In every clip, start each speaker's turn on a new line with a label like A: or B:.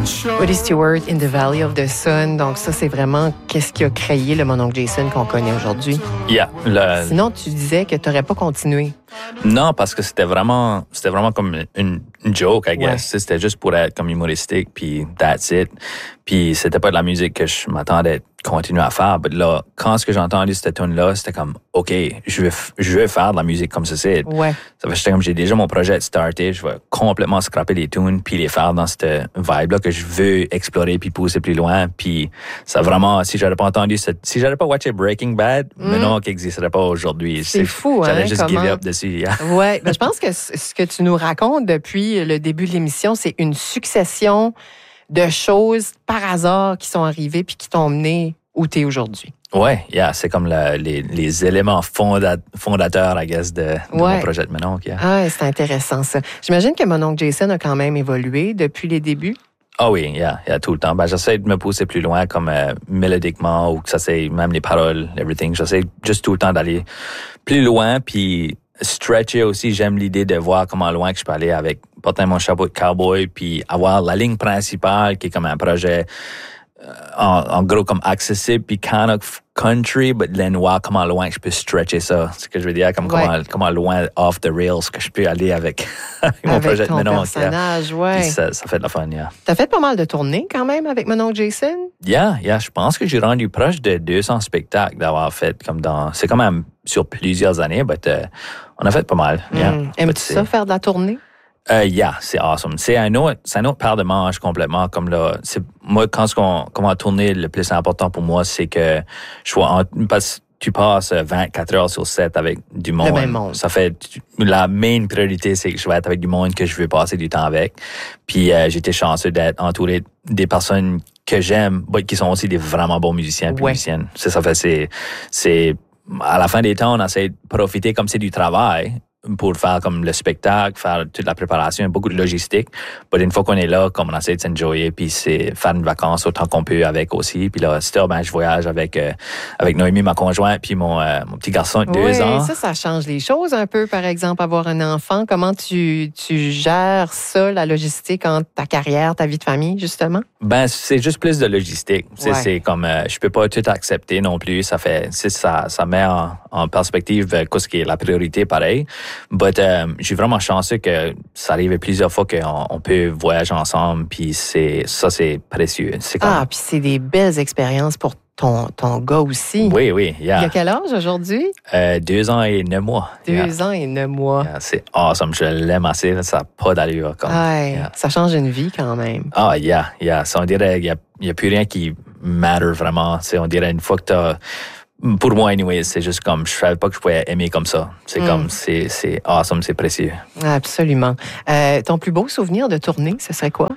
A: Woody Stewart, In the Valley of the Sun. Donc ça, c'est vraiment qu'est-ce qui a créé le Mon Oncle Jason qu'on connaît aujourd'hui.
B: Yeah.
A: Sinon, tu disais que tu n'aurais pas continué.
B: Non, parce que c'était vraiment comme une joke, I guess.
A: Ouais.
B: C'était juste pour être comme humoristique, puis that's it. Puis c'était pas de la musique que je m'attendais à continuer à faire. Mais là, quand j'ai entendu cette tune-là, c'était comme, OK, je vais faire de la musique comme ça, c'est.
A: Ouais.
B: Ça fait, j'étais comme, j'ai déjà mon projet de starter, je vais complètement scraper les tunes, puis les faire dans cette vibe-là que je veux explorer, puis pousser plus loin. Puis ça vraiment, si j'avais pas watché Breaking Bad, maintenant qu'il n'existerait pas aujourd'hui.
A: C'est fou, hein?
B: J'allais juste give up dessus. Yeah.
A: Ouais, ben, je pense que ce que tu nous racontes depuis le début de l'émission, c'est une succession de choses par hasard qui sont arrivées puis qui t'ont mené où tu es aujourd'hui.
B: Ouais, yeah, c'est comme les éléments fondateurs, I guess, de mon projet de mon oncle. Yeah.
A: Ah, c'est intéressant ça. J'imagine que mon oncle Jason a quand même évolué depuis les débuts.
B: Ah oui, yeah, tout le temps. Ben, j'essaie de me pousser plus loin, comme mélodiquement, ou que ça c'est même les paroles, everything. J'essaie juste tout le temps d'aller plus loin, puis stretcher aussi. J'aime l'idée de voir comment loin que je peux aller avec porter mon chapeau de cowboy, puis avoir la ligne principale qui est comme un projet en gros comme accessible, puis kind of country, but then voir comment loin que je peux stretcher ça. C'est ce que je veux dire, comme comment loin off the rails que je peux aller avec mon projet de mon oncle.
A: Personnage, ouais.
B: Ça fait de la fun, yeah.
A: T'as fait pas mal de tournées quand même avec mon oncle Jason?
B: Yeah, je pense que j'ai rendu proche de 200 spectacles d'avoir fait c'est quand même sur plusieurs années, but on a fait pas mal. Yeah.
A: Aimes-tu ça, faire de la tournée?
B: Yeah, c'est awesome. C'est un autre paire de manches complètement. Comme là, moi, quand on va tourner, le plus important pour moi, c'est que parce que tu passes 24 heures sur 7 avec du monde.
A: Le même monde.
B: Ça fait, la main priorité, c'est que je vais être avec du monde que je veux passer du temps avec. Puis, j'étais chanceux d'être entouré des personnes que j'aime, qui sont aussi des vraiment bons musiciens et musiciennes. Ça fait, c'est, à la fin des temps, on essaie de profiter comme c'est du travail, pour faire comme le spectacle, faire toute la préparation, beaucoup de logistique. Mais une fois qu'on est là, comme on essaie de s'enjoyer, puis c'est faire une vacance autant qu'on peut avec aussi. Puis là, je voyage avec Noémie, ma conjointe, puis mon petit garçon de 2 ans.
A: Ça change les choses un peu, par exemple, avoir un enfant. Comment tu gères ça, la logistique entre ta carrière, ta vie de famille, justement?
B: Ben, c'est juste plus de logistique. C'est comme, je peux pas tout accepter non plus. Ça met en perspective ce qui est la priorité, pareil. But je suis vraiment chanceux que ça arrive plusieurs fois qu'on peut voyager ensemble, puis c'est précieux.
A: Puis c'est des belles expériences pour ton gars aussi.
B: Oui, yeah.
A: Il a quel âge aujourd'hui?
B: 2 ans et 9 mois.
A: 2 ans et 9 mois.
B: Yeah, c'est awesome, je l'aime assez, ça n'a pas d'allure.
A: Ça change une vie quand même.
B: Ah, yeah. Ça, on dirait qu'il n'y a plus rien qui matter vraiment. On dirait une fois que t'as... Pour moi, anyway, c'est juste comme, je savais pas que je pouvais aimer comme ça. C'est comme, c'est awesome, c'est précieux.
A: Absolument. Ton plus beau souvenir de tournée, ce serait quoi?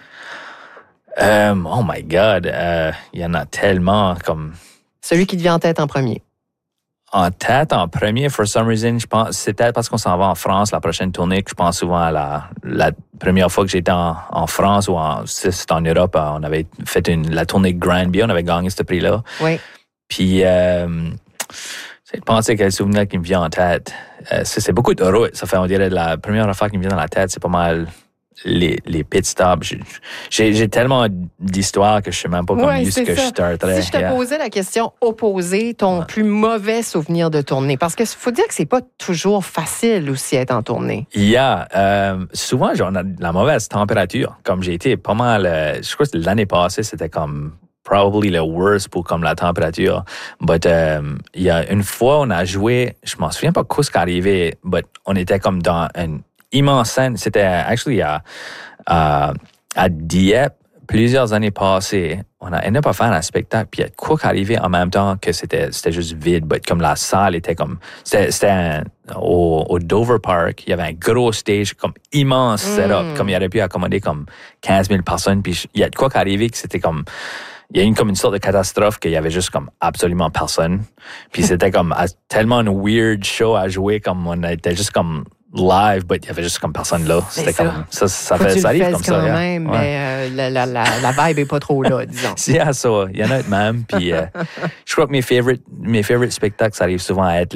B: Oh my God, il y en a tellement comme...
A: Celui qui te vient en tête en premier.
B: En tête, en premier, for some reason, je pense, c'est peut-être parce qu'on s'en va en France, la prochaine tournée, que je pense souvent à la première fois que j'étais en France ou c'est en Europe, on avait fait la tournée Granby, on avait gagné ce prix-là.
A: Oui.
B: Puis, c'est de penser quel souvenir qui me vient en tête. C'est beaucoup de route. Ça fait, on dirait, la première affaire qui me vient dans la tête, c'est pas mal les pit stops. J'ai tellement d'histoires que je sais même pas comment ce que je starterais.
A: Si je te posais la question opposée, ton plus mauvais souvenir de tournée, parce que faut dire que c'est pas toujours facile aussi être en tournée.
B: Souvent, on a la mauvaise température. Comme j'ai été pas mal, je crois que l'année passée, c'était comme probably le worst pour comme la température. But il y a une fois, on a joué, je m'en souviens pas ce qui est arrivé, but on était comme dans une immense scène. C'était actually à Dieppe, plusieurs années passées. On a ended up à faire un spectacle, puis il y a quoi qui est arrivé en même temps que c'était juste vide, but comme la salle était comme... C'était au Dover Park, il y avait un gros stage, comme immense setup, comme il aurait pu accommoder comme 15 000 personnes, puis il y a quoi qui est arrivé que c'était comme... Il y a eu comme une sorte de catastrophe qu'il y avait juste comme absolument personne. Puis c'était comme tellement une weird show à jouer, comme on était juste comme live, but il y avait juste comme personne là. C'était
A: ça.
B: comme ça
A: Faut que tu
B: ça
A: le
B: arrive
A: fasses
B: comme ça.
A: quand
B: Yeah.
A: même,
B: Ouais.
A: mais la vibe est pas trop là, disons.
B: Yeah, so, il y en a de même. Puis, je crois que mes favorite spectacles, ça arrive souvent à être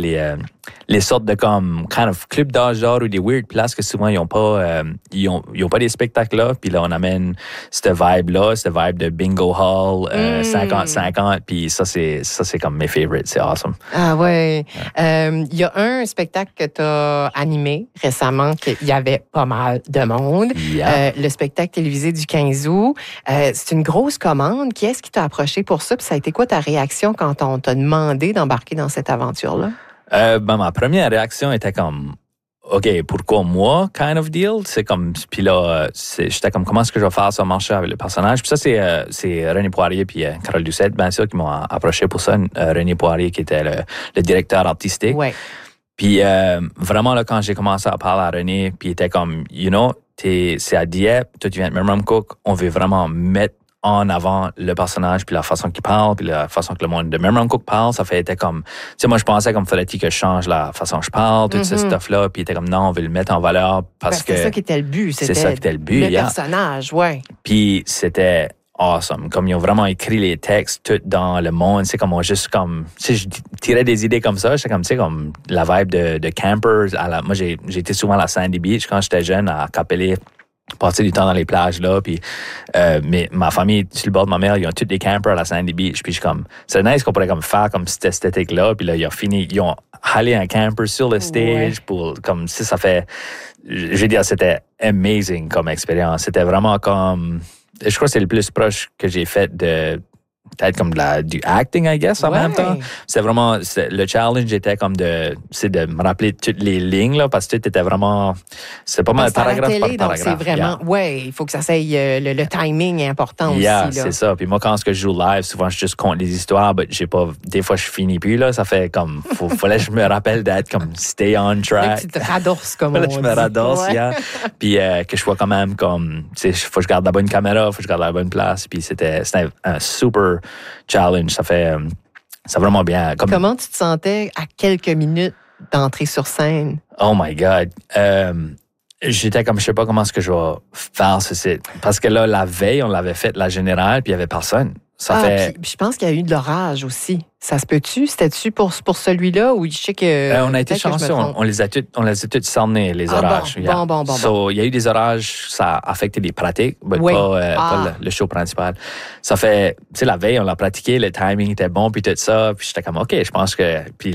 B: les sortes de comme kind of clubs d'âge d'or ou des weird places que souvent ils ont pas des spectacles là. Puis là, on amène cette vibe de bingo hall, 50-50. Puis ça c'est comme mes favorites. C'est awesome.
A: Ah ouais. Il y a un spectacle que tu as animé récemment qu'il y avait pas mal de monde.
B: Yeah.
A: Le spectacle télévisé du 15 août. C'est une grosse commande. Qui est-ce qui t'a approché pour ça? Puis ça a été quoi ta réaction quand on t'a demandé d'embarquer dans cette aventure-là?
B: Ma première réaction était comme OK, pourquoi moi, kind of deal? C'est comme, puis là, j'étais comme, comment est-ce que je vais faire ça marcher avec le personnage? Puis ça, c'est René Poirier puis Carole Doucette, bien sûr, qui m'ont approché pour ça. René Poirier, qui était le directeur artistique.
A: Ouais.
B: Puis vraiment, là, quand j'ai commencé à parler à René, puis il était comme, c'est à Dieppe, toi, tu viens de Memramcook, on veut vraiment mettre en avant le personnage, puis la façon qu'il parle, puis la façon que le monde de Memramcook parle, ça fait était comme, tu sais, moi je pensais comme fallait-il que je change la façon que je parle, tout ce stuff-là, puis il était comme non, on veut le mettre en valeur parce que
A: c'est ça qui était le but,
B: c'est ça qui était le but,
A: le personnage, ouais.
B: Puis c'était awesome, comme ils ont vraiment écrit les textes tout dans le monde, c'est comme on juste comme, tu sais, je tirais des idées comme ça, j'étais comme, tu sais, comme la vibe de campers, moi j'ai été souvent à la Sandy Beach quand j'étais jeune à Capelé, passer du temps dans les plages là, puis mais ma famille sur le bord de ma mère, ils ont tous des campers à la Sandy Beach, puis je suis comme, c'est nice qu'on pourrait comme faire comme cette esthétique là, puis là ils ont allé un camper sur le stage pour comme si ça fait, je veux dire, c'était amazing comme expérience, c'était vraiment comme, je crois que c'est le plus proche que j'ai fait de peut-être comme du acting, I guess, en même temps. C'est vraiment, le challenge était comme de me rappeler toutes les lignes, là, parce que tout était vraiment, c'est pas mal paragraphe par paragraphe.
A: Donc c'est vraiment, il faut que ça soit, le timing est important aussi, là.
B: C'est ça. Puis moi, quand je joue live, souvent, je juste compte les histoires, mais des fois, je finis plus, là. Ça fait comme, fallait que je me rappelle d'être comme stay on track.
A: Tu te radosses, comme on dit.
B: Je me radosse, Puis que je sois quand même comme, tu sais, faut que je garde la bonne caméra, faut que je garde la bonne place. Puis c'était un super challenge. Ça fait vraiment bien.
A: Comment tu te sentais à quelques minutes d'entrer sur scène?
B: Oh my God. J'étais comme, je sais pas comment est-ce que je vais faire ceci. Parce que là, la veille, on l'avait fait la générale, puis il y avait personne.
A: Puis je pense qu'il y a eu de l'orage aussi. Ça se peut-tu? C'était-tu pour celui-là ou je sais que.
B: On a été chanceux. On les a tous cernés, les orages.
A: Bon.
B: Il y a eu des orages, ça a affecté les pratiques, mais pas le show principal. Ça fait, tu sais, la veille, on l'a pratiqué, le timing était bon, puis tout ça. Puis j'étais comme, OK, je pense que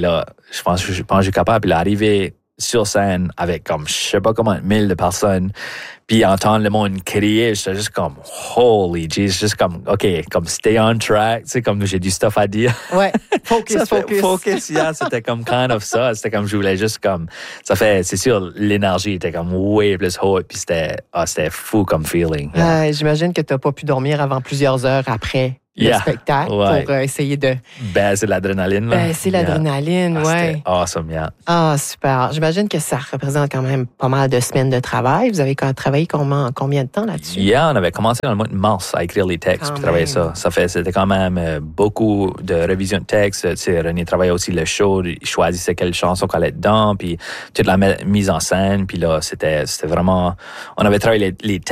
B: je suis capable. Puis l'arrivée sur scène avec comme, je sais pas comment, 1000 de personnes. Puis entendre le monde crier, j'étais juste comme, holy jeez, juste comme, OK, comme stay on track, tu sais, comme j'ai du stuff à dire.
A: Ouais, focus.
B: C'était comme kind of ça. C'était comme, je voulais juste comme, c'est sûr, l'énergie était comme way plus haute, puis c'était fou comme feeling. Yeah.
A: J'imagine que t'as pas pu dormir avant plusieurs heures après le spectacle pour essayer de...
B: C'est l'adrénaline, là.
A: C'est l'adrénaline,
B: C'était awesome,
A: Ah, super. J'imagine que ça représente quand même pas mal de semaines de travail. Vous avez travaillé combien de temps là-dessus?
B: On avait commencé dans le mois de mars à écrire les textes puis travailler ça. C'était quand même beaucoup de révision de textes. Tu sais, René travaillait aussi le show, il choisissait quelle chanson qu'on allait dedans, puis toute la mise en scène. Puis là, c'était vraiment... On avait travaillé les